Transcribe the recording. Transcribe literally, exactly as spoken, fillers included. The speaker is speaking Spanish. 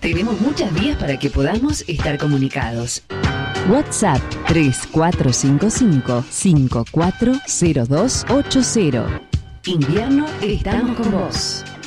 Tenemos muchas vías para que podamos estar comunicados. WhatsApp tres cuatro cinco cinco, cinco cuatro cero dos ocho cero. Invierno, estamos con vos.